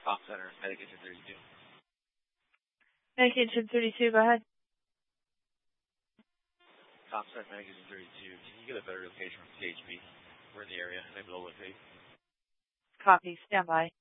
Top Center, Medication 32. Medication 32, go ahead. Top Center, Medication 32. Can you get a better location from CHP? We're in the area, maybe they'll locate. Copy, stand by.